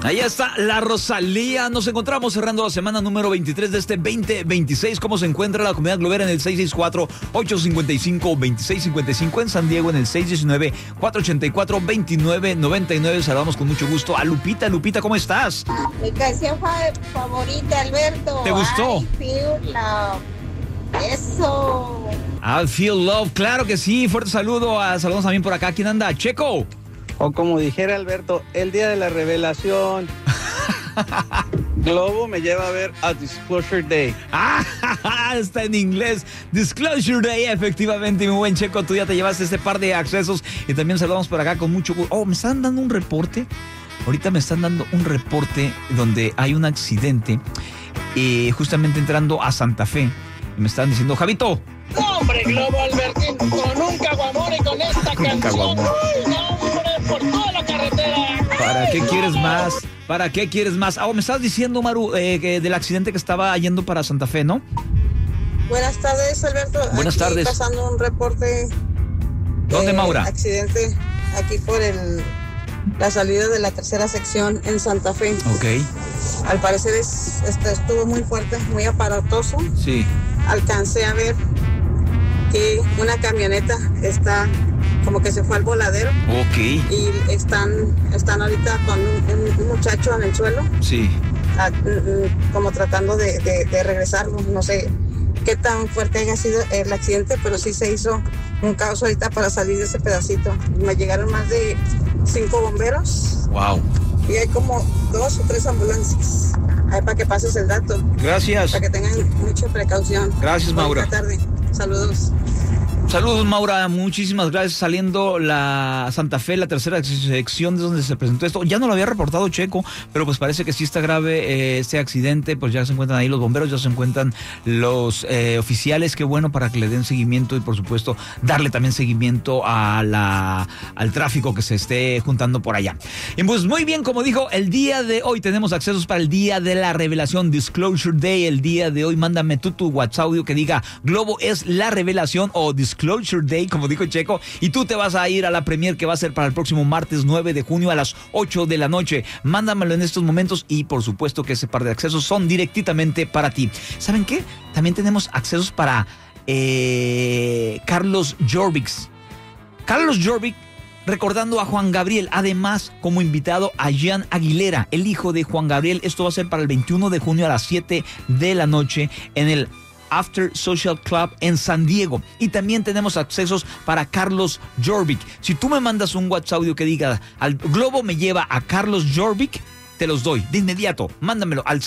Ahí está la Rosalía. Nos encontramos cerrando la semana número 23 de este 2026. ¿Cómo se encuentra la comunidad globera? En el 664-855-2655. En San Diego en el 619-484-2999. Saludamos con mucho gusto a Lupita. Lupita, ¿cómo estás? Mi canción favorita, Alberto. ¿Te gustó? I Feel Love. Eso. I Feel Love. Claro que sí. Fuerte saludo. Saludos también por acá. ¿Quién anda? Checo. O como dijera Alberto, el día de la revelación. Globo me lleva a ver a Disclosure Day. Está en inglés. Disclosure Day, efectivamente. Mi buen Checo, tú ya te llevaste este par de accesos. Y también saludamos por acá con mucho gusto. Oh, me están dando un reporte. Ahorita me están dando un reporte donde hay un accidente. Justamente entrando a Santa Fe. Y me están diciendo, Javito. No, hombre, Globo Albertín, con un caguamón y con esta canción. Uy, no, hombre, por toda la carretera. ¿Para qué quieres más? ¿Para qué quieres más? Me estás diciendo, Maru, del accidente que estaba yendo para Santa Fe, ¿no? Buenas tardes, Alberto. Buenas tardes. Pasando un reporte. ¿Dónde, Maura? Accidente aquí por la salida de la tercera sección en Santa Fe. Ok. Al parecer estuvo muy fuerte, muy aparatoso. Sí. Alcancé a ver que una camioneta está como que se fue al voladero. Ok. Y están ahorita con un muchacho en el suelo. Sí. Como tratando de regresarlo. No sé qué tan fuerte haya sido el accidente, pero sí se hizo un caos ahorita para salir de ese pedacito. Me llegaron más de 5 bomberos. Wow. Y hay como 2 o 3 ambulancias. Ahí para que pases el dato. Gracias. Para que tengan mucha precaución. Gracias, Maura. Buena tarde. Saludos. Saludos, Maura, muchísimas gracias. Saliendo la Santa Fe, la tercera sección de donde se presentó esto. Ya no lo había reportado Checo, pero pues parece que sí está grave este accidente. Pues ya se encuentran ahí los bomberos, ya se encuentran los oficiales. Qué bueno, para que le den seguimiento y por supuesto darle también seguimiento al tráfico que se esté juntando por allá. Y pues muy bien, como dijo, el día de hoy tenemos accesos para el día de la revelación, Disclosure Day. El día de hoy mándame tú tu WhatsApp audio que diga Globo es la revelación o Disclosure Day, como dijo Checo, y tú te vas a ir a la premier que va a ser para el próximo martes 9 de junio a las 8 de la noche. Mándamelo en estos momentos y por supuesto que ese par de accesos son directamente para ti. ¿Saben qué? También tenemos accesos para Carlos Jorvik. Carlos Jorvik recordando a Juan Gabriel, además como invitado a Jean Aguilera, el hijo de Juan Gabriel. Esto va a ser para el 21 de junio a las 7 de la noche en el After Social Club en San Diego. Y también tenemos accesos para Carlos Jorvik. Si tú me mandas un WhatsApp audio que diga al Globo me lleva a Carlos Jorvik, te los doy de inmediato. Mándamelo al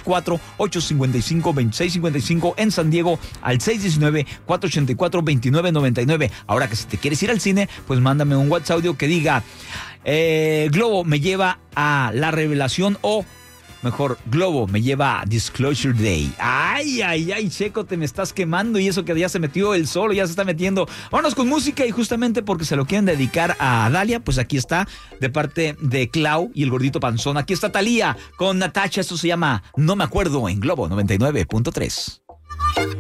664-855-2655 en San Diego, al 619-484-2999. Ahora que si te quieres ir al cine, pues mándame un WhatsApp audio que diga Globo me lleva a La Revelación o mejor, Globo me lleva a Disclosure Day. Ay, Checo, te me estás quemando y eso que ya se metió el sol, ya se está metiendo. Vámonos con música y justamente porque se lo quieren dedicar a Dalia, pues aquí está de parte de Clau y el gordito panzón. Aquí está Thalía con Natasha, esto se llama No Me Acuerdo en Globo 99.3.